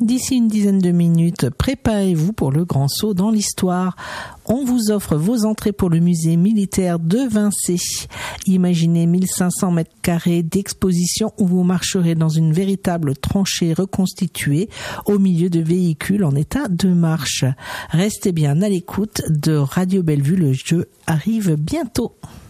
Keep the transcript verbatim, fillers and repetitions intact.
D'ici une dizaine de minutes, préparez-vous pour le grand saut dans l'histoire. On vous offre vos entrées pour le musée militaire de Vincey. Imaginez mille cinq cents mètres carrés d'exposition où vous marcherez dans une véritable tranchée reconstituée au milieu de véhicules en état de marche. Restez bien à l'écoute de Radio Bellevue, le jeu arrive bientôt.